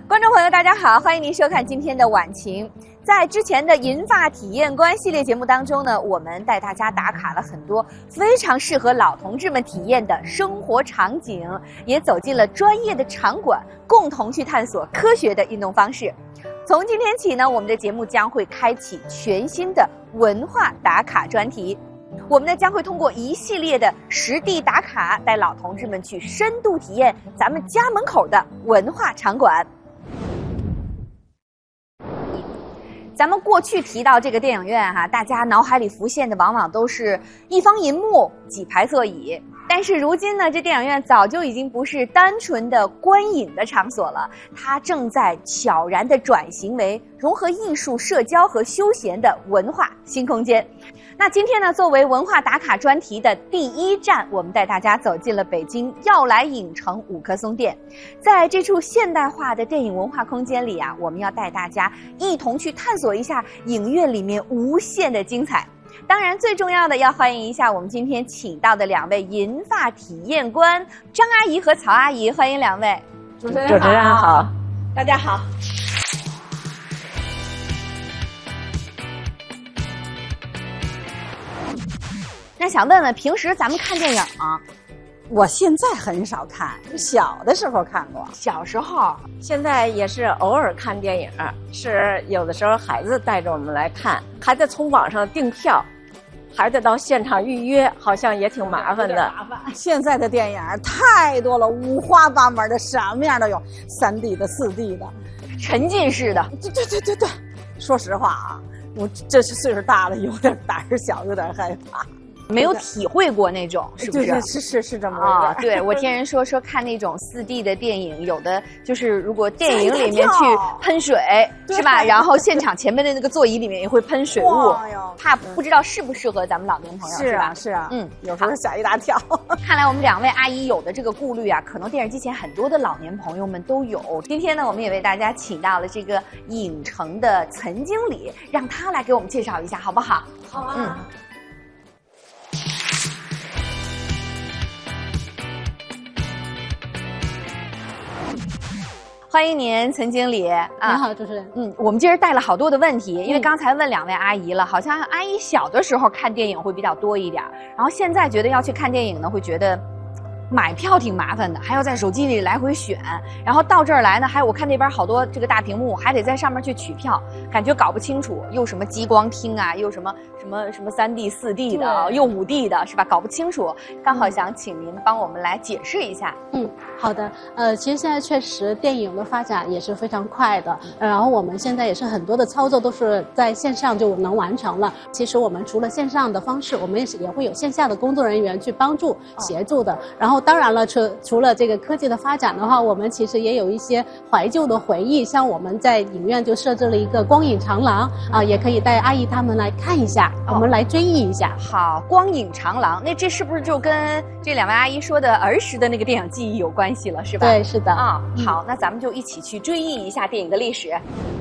观众朋友，大家好，欢迎您收看今天的晚晴。在之前的银发体验观系列节目当中呢，我们带大家打卡了很多非常适合老同志们体验的生活场景，也走进了专业的场馆，共同去探索科学的运动方式。从今天起呢，我们的节目将会开启全新的文化打卡专题。我们呢将会通过一系列的实地打卡，带老同志们去深度体验咱们家门口的文化场馆。咱们过去提到这个电影院哈，大家脑海里浮现的往往都是一方银幕、几排座椅。但是如今呢，这电影院早就已经不是单纯的观影的场所了，它正在悄然地转型为融合艺术、社交和休闲的文化新空间。那今天呢，作为文化打卡专题的第一站，我们带大家走进了北京耀来影城五棵松店。在这处现代化的电影文化空间里啊，我们要带大家一同去探索一下影院里面无限的精彩。当然，最重要的要欢迎一下我们今天请到的两位银发体验官张阿姨和曹阿姨，欢迎两位。 主持人好， 大家好。那想问问，平时咱们看电影吗？ 我现在很少看，小的时候看过。 小时候， 现在也是偶尔看电影，是有的时候孩子带着我们来看，还得从网上订票，还得到现场预约，好像也挺麻烦的。 现在的电影太多了，五花八门的，什么样都有，3D 的、4D 的， 沉浸式的。 对。说实话啊，我这是岁数大了，有点胆儿小，有点害怕。 没有体会过那种，是不是？ 对，是这么回事。 对，我听人说看那种4D 的电影，有的就是如果电影里面去喷水，是吧？然后现场前面的那个座椅里面也会喷水雾，怕不知道适不适合咱们老年朋友，是吧？ 是啊，有时候吓一大跳。 看来我们两位阿姨有的这个顾虑啊，可能电视机前很多的老年朋友们都有。今天呢，我们也为大家请到了这个影城的岑经理，让他来给我们介绍一下，好不好？ 好啊。 欢迎您，岑经理啊！ 你好，主持人。 我们今儿带了好多的问题，因为刚才问两位阿姨了，好像阿姨小的时候看电影会比较多一点，然后现在觉得要去看电影呢，会觉得买票挺麻烦的，还要在手机里来回选，然后到这儿来呢，还有我看那边好多这个大屏幕，还得在上面去取票，感觉搞不清楚，又什么激光厅啊，又什么3D、4D 的，又5D 的，是吧？搞不清楚，刚好想请您帮我们来解释一下。 好的。其实现在确实电影的发展也是非常快的，然后我们现在也是很多的操作都是在线上就能完成了。其实我们除了线上的方式，我们也会有线下的工作人员去帮助协助的。然后当然了，除了这个科技的发展的话，我们其实也有一些怀旧的回忆，像我们在影院就设置了一个光影长廊啊，也可以带阿姨他们来看一下，我们来追忆一下。 好，光影长廊，那这是不是就跟这两位阿姨说的儿时的那个电影记忆有关系了，是吧？ 对，是的。 好，那咱们就一起去追忆一下电影的历史。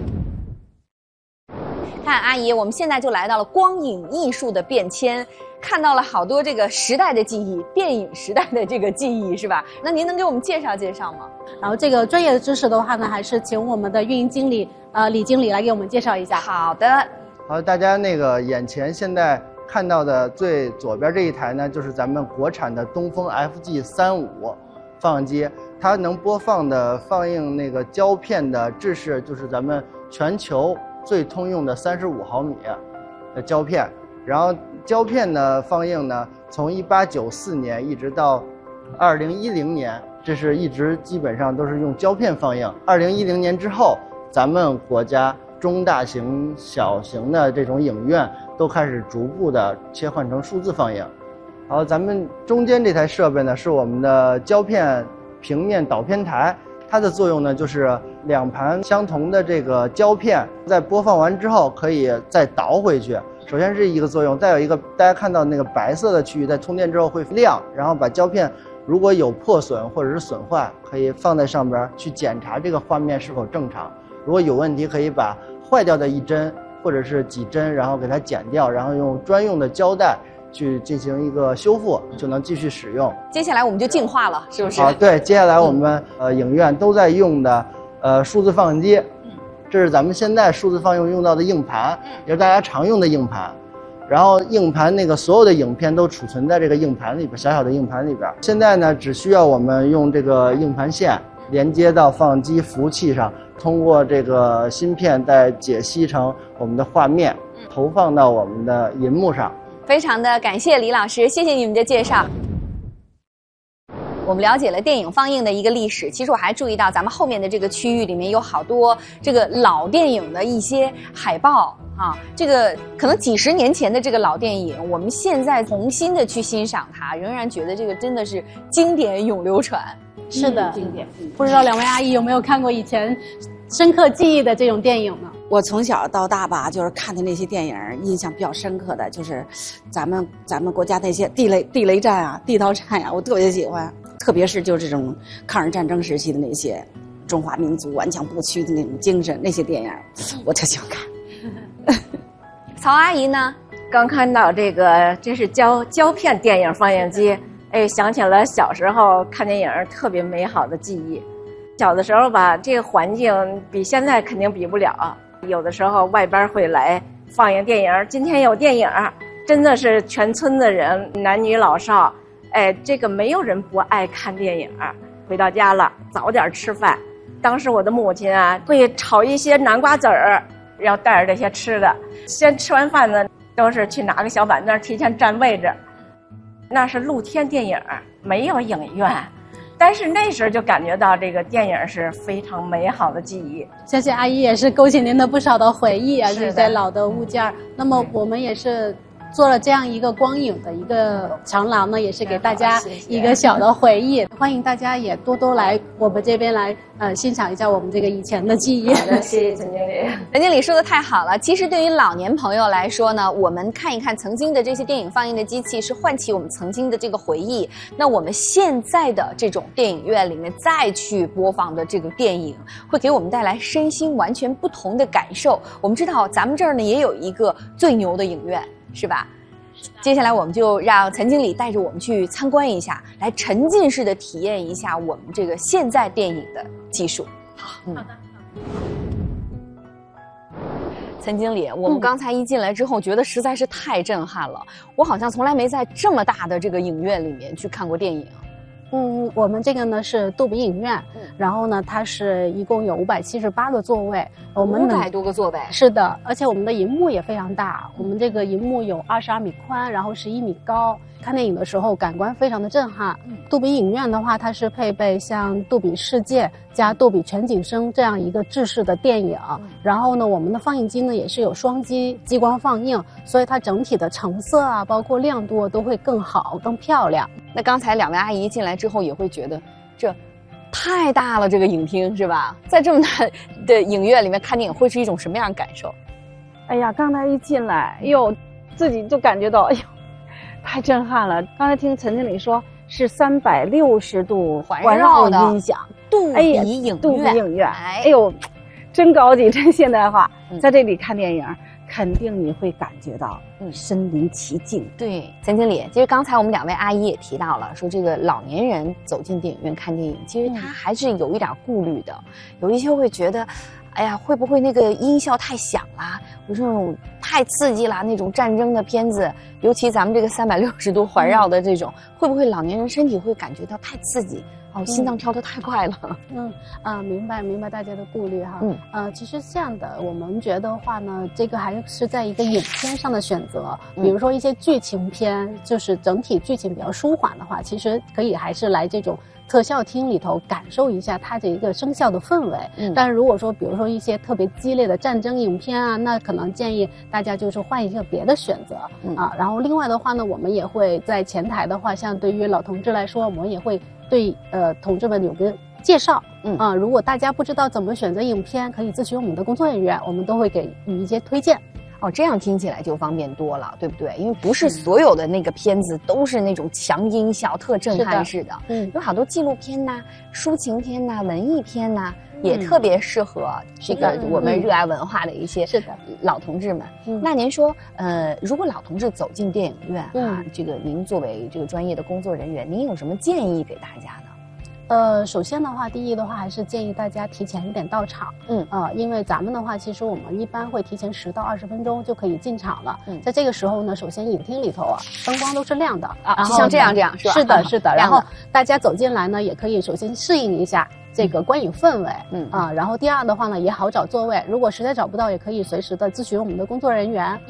看阿姨，我们现在就来到了光影艺术的变迁，看到了好多这个时代的记忆，电影时代的这个记忆，是吧？那您能给我们介绍介绍吗？ 然后这个专业的知识的话呢，还是请我们的运营经理李经理来给我们介绍一下。 好的。 好，大家眼前现在看到的最左边这一台呢，就是咱们国产的东风 FG35放映机，它能播放的放映胶片的制式就是咱们全球最通用的35毫米的胶片。然后胶片的放映呢，从1894年一直到2010年，这是一直基本上都是用胶片放映。2010年之后，咱们国家中大型、小型的这种影院都开始逐步的切换成数字放映。好，咱们中间这台设备呢，是我们的胶片平面导片台，它的作用呢，就是两盘相同的这个胶片在播放完之后可以再倒回去。首先是一个作用，再有一个大家看到那个白色的区域，在充电之后会亮，然后把胶片如果有破损或者是损坏，可以放在上边去检查这个画面是否正常。如果有问题，可以把坏掉的一针或者是几针，然后给它剪掉，然后用专用的胶带去进行一个修复，就能继续使用。 接下来我们就进化了，是不是？ 对，接下来我们影院都在用的数字放映机，这是咱们现在数字放映用到的硬盘，也是大家常用的硬盘。然后硬盘那个所有的影片都储存在这个硬盘里边，小小的硬盘里边。现在呢，只需要我们用这个硬盘线连接到放映机服务器上，通过这个芯片再解析成我们的画面，投放到我们的银幕上。 非常的感谢李老师，谢谢你们的介绍。我们了解了电影放映的一个历史，其实我还注意到咱们后面的这个区域里面有好多这个老电影的一些海报啊，这个可能几十年前的这个老电影，我们现在重新的去欣赏它，仍然觉得这个真的是经典永流传。 是的， 经典。 不知道两位阿姨有没有看过以前深刻记忆的这种电影呢？ 我从小到大吧，就是看的那些电影，印象比较深刻的就是咱们国家那些地雷战啊、地道战呀，我特别喜欢。特别是就是这种抗日战争时期的那些中华民族顽强不屈的那种精神，那些电影我特喜欢看。 曹阿姨呢？ 刚看到这是胶片电影放映机，哎，想起了小时候看电影特别美好的记忆。小的时候吧，这个环境比现在肯定比不了。有的时候外边会来放映电影，今天有电影，真的是全村的人，男女老少。哎，这个没有人不爱看电影。回到家了，早点吃饭。当时我的母亲啊，会炒一些南瓜籽儿，要带着这些吃的。先吃完饭呢，都是去拿个小板凳，提前占位置。那是露天电影，没有影院，但是那时候就感觉到这个电影是非常美好的记忆。 相信阿姨也是勾起您的不少的回忆啊， 是的这些老的物件。那么我们也是做了这样一个光影的一个长廊呢，也是给大家一个小的回忆。欢迎大家也多多来我们这边来欣赏一下我们这个以前的记忆。 好的，谢谢陈经理。 陈经理说的太好了。其实对于老年朋友来说呢，我们看一看曾经的这些电影放映的机器，是唤起我们曾经的这个回忆。那我们现在的这种电影院里面再去播放的这个电影，会给我们带来身心完全不同的感受。我们知道咱们这儿呢也有一个最牛的影院，是吧？接下来我们就让陈经理带着我们去参观一下，来沉浸式的体验一下我们这个现在电影的技术。好的。陈经理，我们刚才一进来之后，觉得实在是太震撼了。我好像从来没在这么大的这个影院里面去看过电影。 我们这个呢是杜比影院，然后呢它是一共有578个座位，我们 500多个座位。 是的，而且我们的银幕也非常大，我们这个银幕有22米宽，然后11米高。看电影的时候感官非常的震撼。杜比影院的话，它是配备像杜比世界加杜比全景声这样一个制式的电影，然后呢我们的放映机呢也是有双击激光放映，所以它整体的成色啊包括亮度都会更好更漂亮。 那刚才两位阿姨进来之后也会觉得这太大了，这个影厅是吧？在这么大的影院里面看电影会是一种什么样的感受？ 哎呀，刚才一进来，哎呦，自己就感觉到，哎呦，太震撼了。刚才听陈经理说是360度环绕音响， 杜比影院， 杜比影院，哎呦，真高级，真现代化。在这里看电影，肯定你会感觉到身临其境。 对，陈经理，其实刚才我们两位阿姨也提到了，说这个老年人走进电影院看电影，其实他还是有一点顾虑的，有一些会觉得，哎呀，会不会那个音效太响啦，有这种太刺激啦，那种战争的片子，尤其咱们这个360度环绕的这种，会不会老年人身体会感觉到太刺激？哦，心脏跳得太快了。 明白大家的顾虑哈。其实这样的，我们觉得话呢，这个还是在一个影片上的选择。比如说一些剧情片，就是整体剧情比较舒缓的话，其实可以还是来这种特效厅里头感受一下它这一个声效的氛围。但是如果说比如说一些特别激烈的战争影片啊，那可能建议大家就是换一个别的选择然后另外的话呢，我们也会在前台的话，像对于老同志来说，我们也会对同志们有个介绍。如果大家不知道怎么选择影片，可以咨询我们的工作人员，我们都会给予一些推荐。 哦，这样听起来就方便多了，对不对？因为不是所有的那个片子都是那种强音效、特震撼式的。有好多纪录片呐、抒情片呐、文艺片呐，也特别适合这个我们热爱文化的一些老同志们。那您说，如果老同志走进电影院这个您作为这个专业的工作人员，您有什么建议给大家呢？ 首先的话，第一的话还是建议大家提前一点到场，因为咱们的话，其实我们一般会提前10到20分钟就可以进场了。在这个时候呢，首先影厅里头啊，灯光都是亮的啊， 然后就像这样是吧？ 是的，是的。然后亮的大家走进来呢，也可以首先适应一下这个观影氛围，然后第二的话呢，也好找座位。如果实在找不到，也可以随时的咨询我们的工作人员。